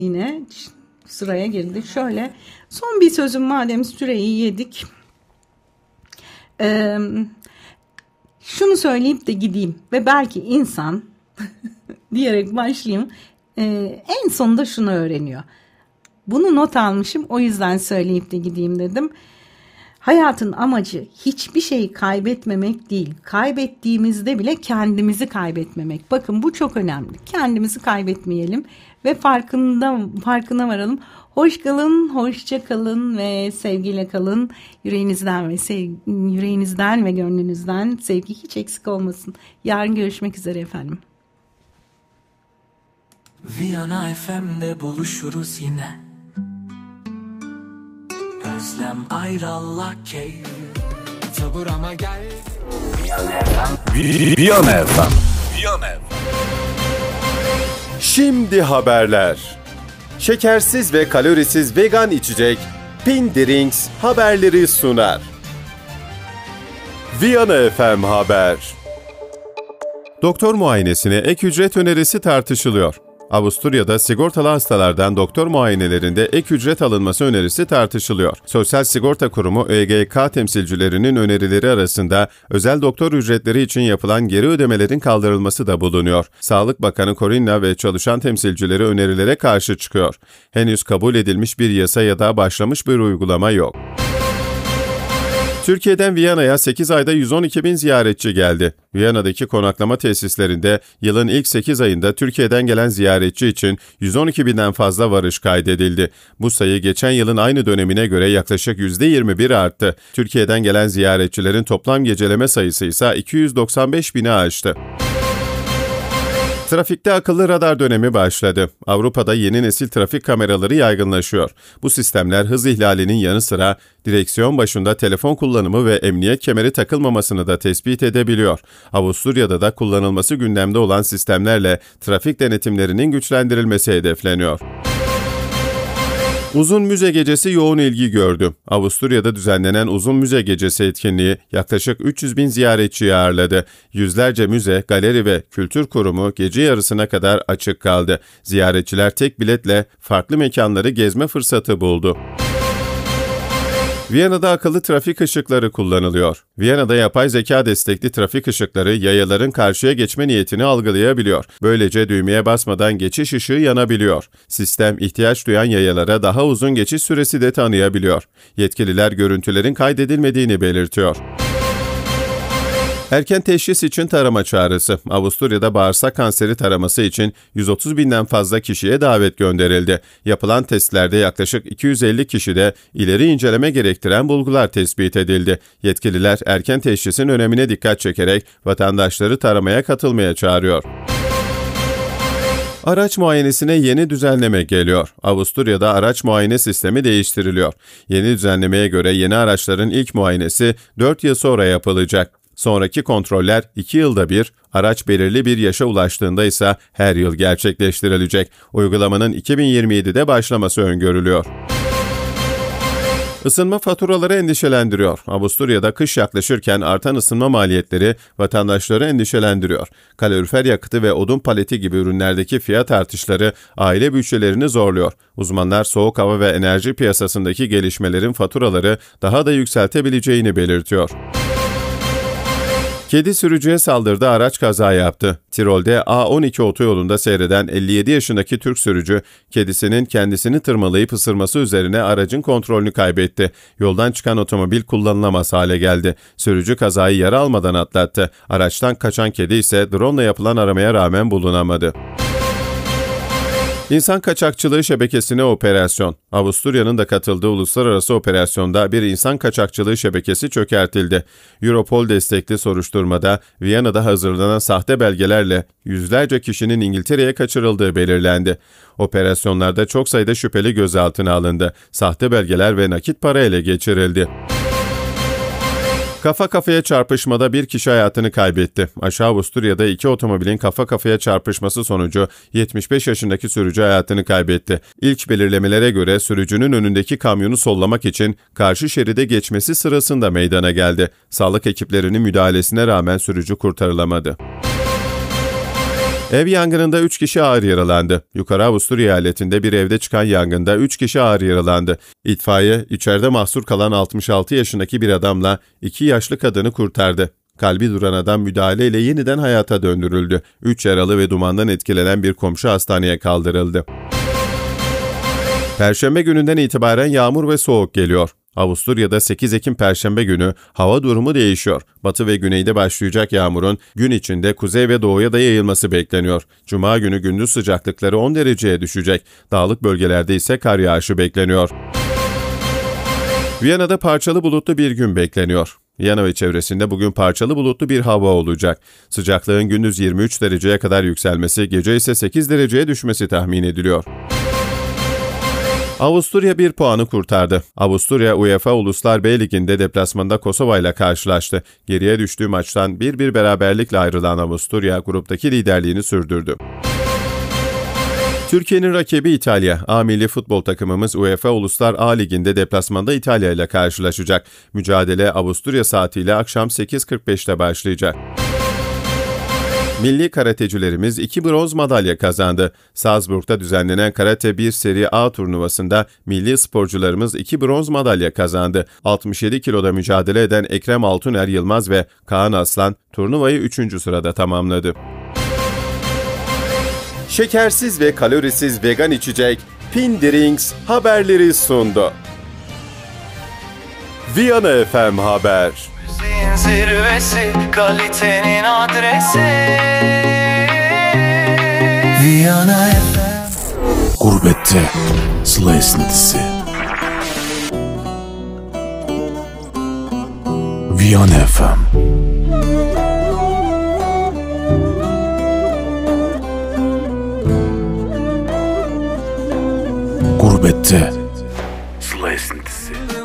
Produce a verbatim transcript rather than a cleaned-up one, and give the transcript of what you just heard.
yine sıraya girdik. Şöyle son bir sözüm, madem süreyi yedik. Ee, şunu söyleyip de gideyim ve belki insan diyerek başlayayım. Ee, en sonunda şunu öğreniyor. Bunu not almışım, o yüzden söyleyip de gideyim dedim. Hayatın amacı hiçbir şeyi kaybetmemek değil. Kaybettiğimizde bile kendimizi kaybetmemek. Bakın bu çok önemli. Kendimizi kaybetmeyelim ve farkında farkına varalım. Hoş kalın, hoşça kalın ve sevgiyle kalın. Yüreğinizden ve sev, yüreğinizden ve gönlünüzden sevgi hiç eksik olmasın. Yarın görüşmek üzere efendim. Viyana F M'de buluşuruz yine. Özlem ayrılak keyif. Sabır ama gel. Viyana F M. Şimdi haberler. Şekersiz ve kalorisiz vegan içecek Pin Drinks haberleri sunar. Viyana F M Haber. Doktor muayenesine ek ücret önerisi tartışılıyor. Avusturya'da sigortalı hastalardan doktor muayenelerinde ek ücret alınması önerisi tartışılıyor. Sosyal Sigorta Kurumu Ö G K temsilcilerinin önerileri arasında özel doktor ücretleri için yapılan geri ödemelerin kaldırılması da bulunuyor. Sağlık Bakanı Corinna ve çalışan temsilcileri önerilere karşı çıkıyor. Henüz kabul edilmiş bir yasa ya da başlamış bir uygulama yok. Türkiye'den Viyana'ya sekiz ayda yüz on iki bin ziyaretçi geldi. Viyana'daki konaklama tesislerinde yılın ilk sekiz ayında Türkiye'den gelen ziyaretçi için yüz on iki binden fazla varış kaydedildi. Bu sayı geçen yılın aynı dönemine göre yaklaşık yüzde yirmi bir arttı. Türkiye'den gelen ziyaretçilerin toplam geceleme sayısı ise iki yüz doksan beş bini aştı. Trafikte akıllı radar dönemi başladı. Avrupa'da yeni nesil trafik kameraları yaygınlaşıyor. Bu sistemler hız ihlalinin yanı sıra direksiyon başında telefon kullanımı ve emniyet kemeri takılmamasını da tespit edebiliyor. Avusturya'da da kullanılması gündemde olan sistemlerle trafik denetimlerinin güçlendirilmesi hedefleniyor. Uzun Müze Gecesi yoğun ilgi gördü. Avusturya'da düzenlenen Uzun Müze Gecesi etkinliği yaklaşık üç yüz bin ziyaretçiyi ağırladı. Yüzlerce müze, galeri ve kültür kurumu gece yarısına kadar açık kaldı. Ziyaretçiler tek biletle farklı mekanları gezme fırsatı buldu. Viyana'da akıllı trafik ışıkları kullanılıyor. Viyana'da yapay zeka destekli trafik ışıkları yayaların karşıya geçme niyetini algılayabiliyor. Böylece düğmeye basmadan geçiş ışığı yanabiliyor. Sistem ihtiyaç duyan yayalara daha uzun geçiş süresi de tanıyabiliyor. Yetkililer görüntülerin kaydedilmediğini belirtiyor. Erken teşhis için tarama çağrısı. Avusturya'da bağırsak kanseri taraması için yüz otuz binden fazla kişiye davet gönderildi. Yapılan testlerde yaklaşık iki yüz elli kişide ileri inceleme gerektiren bulgular tespit edildi. Yetkililer erken teşhisin önemine dikkat çekerek vatandaşları taramaya katılmaya çağırıyor. Araç muayenesine yeni düzenleme geliyor. Avusturya'da araç muayene sistemi değiştiriliyor. Yeni düzenlemeye göre yeni araçların ilk muayenesi dört yıl sonra yapılacak. Sonraki kontroller iki yılda bir, araç belirli bir yaşa ulaştığında ise her yıl gerçekleştirilecek. Uygulamanın iki bin yirmi yedide başlaması öngörülüyor. Isınma faturaları endişelendiriyor. Avusturya'da kış yaklaşırken artan ısınma maliyetleri vatandaşları endişelendiriyor. Kalorifer yakıtı ve odun paleti gibi ürünlerdeki fiyat artışları aile bütçelerini zorluyor. Uzmanlar soğuk hava ve enerji piyasasındaki gelişmelerin faturaları daha da yükseltebileceğini belirtiyor. Kedi sürücüye saldırdı, araç kaza yaptı. Tirol'de A on iki otoyolunda seyreden elli yedi yaşındaki Türk sürücü, kedisinin kendisini tırmalayıp ısırması üzerine aracın kontrolünü kaybetti. Yoldan çıkan otomobil kullanılamaz hale geldi. Sürücü kazayı yara almadan atlattı. Araçtan kaçan kedi ise drone ile yapılan aramaya rağmen bulunamadı. İnsan kaçakçılığı şebekesine operasyon. Avusturya'nın da katıldığı uluslararası operasyonda bir insan kaçakçılığı şebekesi çökertildi. Europol destekli soruşturmada Viyana'da hazırlanan sahte belgelerle yüzlerce kişinin İngiltere'ye kaçırıldığı belirlendi. Operasyonlarda çok sayıda şüpheli gözaltına alındı. Sahte belgeler ve nakit para ele geçirildi. Kafa kafaya çarpışmada bir kişi hayatını kaybetti. Aşağı Avusturya'da iki otomobilin kafa kafaya çarpışması sonucu yetmiş beş yaşındaki sürücü hayatını kaybetti. İlk belirlemelere göre sürücünün önündeki kamyonu sollamak için karşı şeride geçmesi sırasında meydana geldi. Sağlık ekiplerinin müdahalesine rağmen sürücü kurtarılamadı. Ev yangınında üç kişi ağır yaralandı. Yukarı Avusturya eyaletinde bir evde çıkan yangında üç kişi ağır yaralandı. İtfaiye, içeride mahsur kalan altmış altı yaşındaki bir adamla iki yaşlı kadını kurtardı. Kalbi duran adam müdahaleyle yeniden hayata döndürüldü. üç yaralı ve dumandan etkilenen bir komşu hastaneye kaldırıldı. Perşembe gününden itibaren yağmur ve soğuk geliyor. Avusturya'da sekiz Ekim Perşembe günü hava durumu değişiyor. Batı ve güneyde başlayacak yağmurun gün içinde kuzey ve doğuya da yayılması bekleniyor. Cuma günü gündüz sıcaklıkları on dereceye düşecek. Dağlık bölgelerde ise kar yağışı bekleniyor. Viyana'da parçalı bulutlu bir gün bekleniyor. Viyana ve çevresinde bugün parçalı bulutlu bir hava olacak. Sıcaklığın gündüz yirmi üç dereceye kadar yükselmesi, gece ise sekiz dereceye düşmesi tahmin ediliyor. Avusturya bir puanı kurtardı. Avusturya UEFA Uluslar B Ligi'nde deplasmanda Kosova ile karşılaştı. Geriye düştüğü maçtan bir bir beraberlikle ayrılan Avusturya gruptaki liderliğini sürdürdü. Türkiye'nin rakibi İtalya. A milli futbol takımımız UEFA Uluslar A Ligi'nde deplasmanda İtalya ile karşılaşacak. Mücadele Avusturya saatiyle akşam sekiz kırk beşte başlayacak. Milli karatecilerimiz iki bronz madalya kazandı. Salzburg'da düzenlenen Karate bir Seri A turnuvasında milli sporcularımız iki bronz madalya kazandı. altmış yedi kiloda mücadele eden Ekrem Altuner Yılmaz ve Kaan Aslan turnuvayı üçüncü sırada tamamladı. Şekersiz ve kalorisiz vegan içecek Pindirings haberleri sundu. Viyana F M Haber. Müziğin zirvesi, kalitenin adresi. Viyana F M. Gurbette sıla esintisi. Viyana F M. Gurbette sıla esintisi.